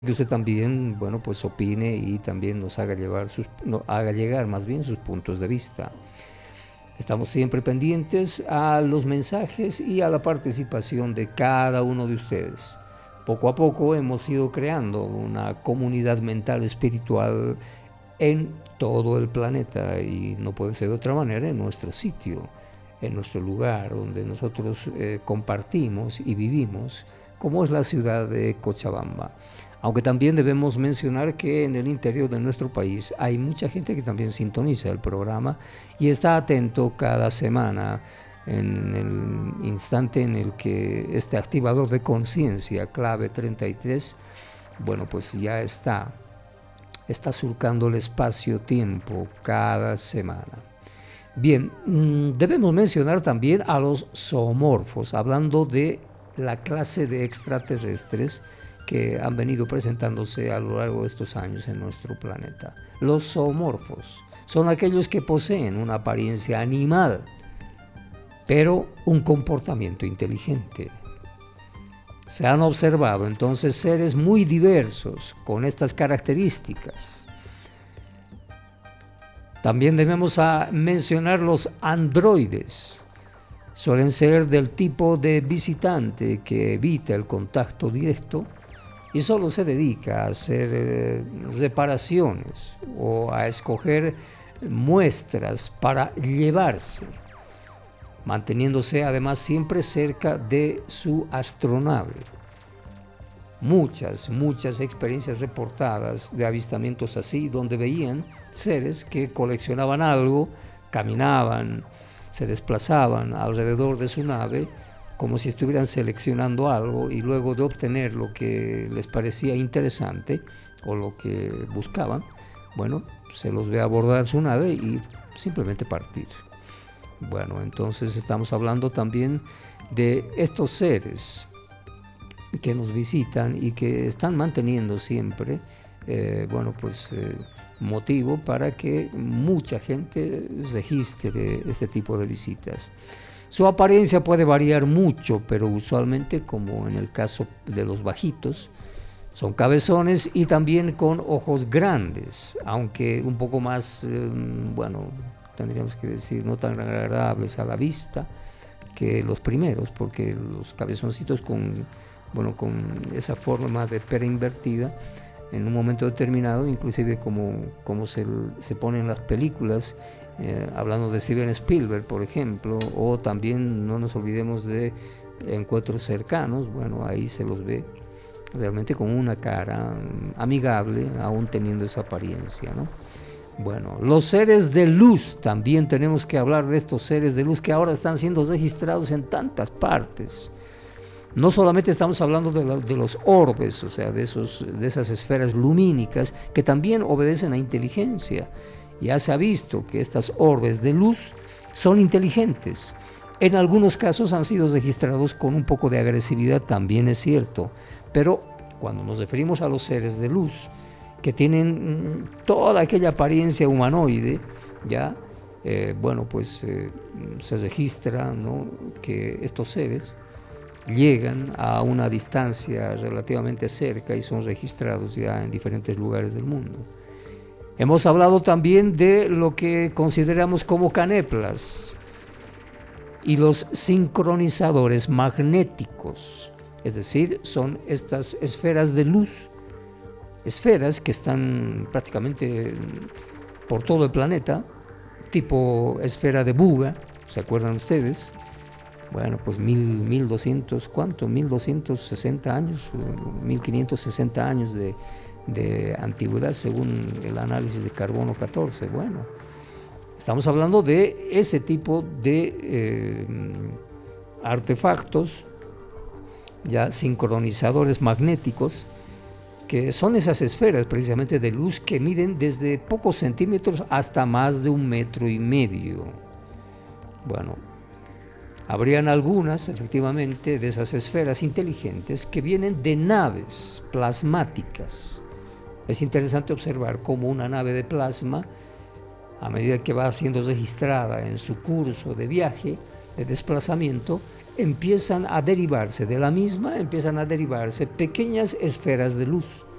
que usted también, bueno, pues opine y también nos haga haga llegar más bien sus puntos de vista. Estamos siempre pendientes a los mensajes y a la participación de cada uno de ustedes. Poco a poco hemos ido creando una comunidad mental espiritual en todo el planeta y no puede ser de otra manera en nuestro sitio, en nuestro lugar donde nosotros compartimos y vivimos, como es la ciudad de Cochabamba. Aunque también debemos mencionar que en el interior de nuestro país hay mucha gente que también sintoniza el programa y está atento cada semana en el instante en el que este activador de conciencia, clave 33, bueno, pues ya está surcando el espacio-tiempo cada semana. Bien, debemos mencionar también a los zoomorfos, hablando de la clase de extraterrestres que han venido presentándose a lo largo de estos años en nuestro planeta. Los zoomorfos son aquellos que poseen una apariencia animal, pero un comportamiento inteligente. Se han observado entonces seres muy diversos con estas características. También debemos mencionar los androides. Suelen ser del tipo de visitante que evita el contacto directo y solo se dedica a hacer reparaciones o a escoger muestras para llevarse, manteniéndose además siempre cerca de su astronave. Muchas experiencias reportadas de avistamientos así, donde veían seres que coleccionaban algo, caminaban, se desplazaban alrededor de su nave como si estuvieran seleccionando algo y luego de obtener lo que les parecía interesante o lo que buscaban, bueno, se los ve abordar su nave y simplemente partir. Bueno, entonces estamos hablando también de estos seres que nos visitan y que están manteniendo siempre, motivo para que mucha gente registre este tipo de visitas. Su apariencia puede variar mucho, pero usualmente, como en el caso de los bajitos, son cabezones y también con ojos grandes, aunque un poco más, tendríamos que decir, no tan agradables a la vista que los primeros, porque los cabezoncitos con esa forma de pera invertida, en un momento determinado, inclusive como se pone en las películas, hablando de Steven Spielberg, por ejemplo, o también no nos olvidemos de Encuentros Cercanos, bueno, ahí se los ve realmente con una cara amigable, aún teniendo esa apariencia, ¿no? Bueno, los seres de luz, también tenemos que hablar de estos seres de luz que ahora están siendo registrados en tantas partes. No solamente estamos hablando de los orbes, o sea, de esas esferas lumínicas que también obedecen a inteligencia. Ya se ha visto que estas orbes de luz son inteligentes. En algunos casos han sido registrados con un poco de agresividad, también es cierto. Pero cuando nos referimos a los seres de luz, que tienen toda aquella apariencia humanoide, ya, se registra, ¿no?, que estos seres llegan a una distancia relativamente cerca y son registrados ya en diferentes lugares del mundo. Hemos hablado también de lo que consideramos como caneplas y los sincronizadores magnéticos, es decir, son estas esferas de luz, esferas que están prácticamente por todo el planeta, tipo esfera de Buga, ¿se acuerdan ustedes? Bueno, pues 1200, ¿cuánto? 1260 años, 1560 años de antigüedad según el análisis de carbono 14. Bueno, estamos hablando de ese tipo de artefactos, ya sincronizadores magnéticos, que son esas esferas precisamente de luz que miden desde pocos centímetros hasta más de 1,5 metros. Bueno, habrían algunas, efectivamente, de esas esferas inteligentes que vienen de naves plasmáticas. Es interesante observar cómo una nave de plasma, a medida que va siendo registrada en su curso de viaje, de desplazamiento, empiezan a derivarse de la misma, empiezan a derivarse pequeñas esferas de luz.